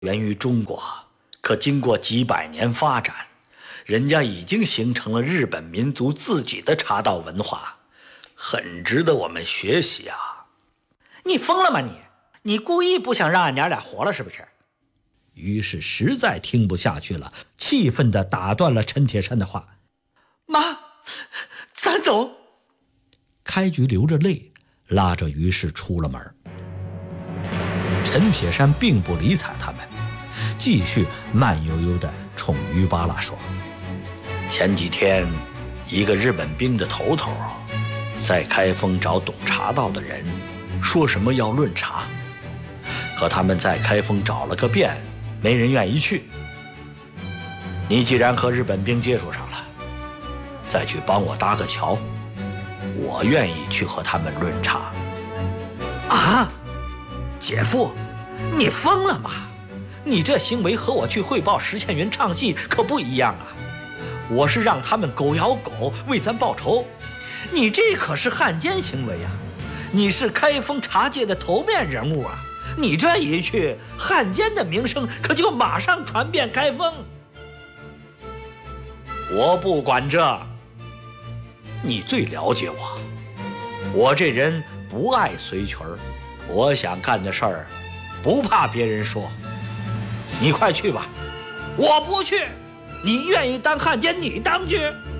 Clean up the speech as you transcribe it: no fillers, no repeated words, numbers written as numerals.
源于中国，可经过几百年发展，人家已经形成了日本民族自己的茶道文化，很值得我们学习啊！ 你疯了吗你？你故意不想让俺娘俩活了是不是？ 于是实在听不下去了，气愤地打断了陈铁山的话：“ 妈，咱走。” 开局流着泪拉着于氏出了门。陈铁山并不理睬他们，继续慢悠悠地冲于巴拉说：“ 前几天，一个日本兵的头头在开封找懂茶道的人，说什么要论茶，可他们在开封找了个遍，没人愿意去。你既然和日本兵接触上了，再去帮我搭个桥，我愿意去和他们论茶。” 啊，姐夫，你疯了吗？你这行为和我去汇报石倩云唱戏可不一样啊！我是让他们狗咬狗，为咱报仇，你这可是汉奸行为啊！你是开封茶界的头面人物啊！你这一去，汉奸的名声可就马上传遍开封。 我不管这，你最了解我。我这人不爱随群儿，我想干的事儿，不怕别人说。你快去吧。 我不去，你愿意当汉奸你当去。